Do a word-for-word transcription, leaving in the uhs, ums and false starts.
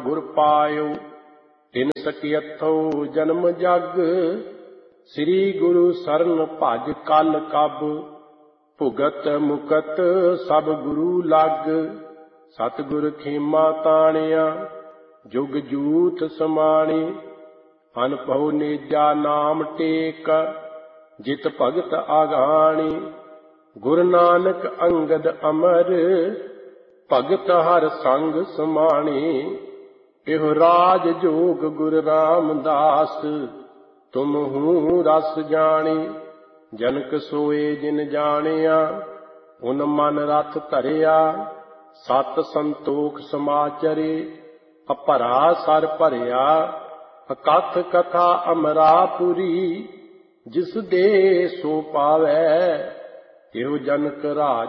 गुर पायो। तिन सकियथो जन्म जग, श्री गुरु सरन भज कल कब। भुगत मुकत सब गुरु लग, सतगुर खेमा ताणिया जुग जूथ समाणी। अनभव नेजा नाम टेक, जित भगत आगाणी। गुरु नानक अंगद अमर, भगत हर संग समाणी। एहो राज जोग गुरु रामदास, तुम हूँ रस जानी। जनक सोए जिन जानिया, उन मन रथ धरिया। सत संतोख समाचरे, अपरा सर भरिया। अकथ कथा अमरापुरी, जिस दे सो पावै। एहो जनक राज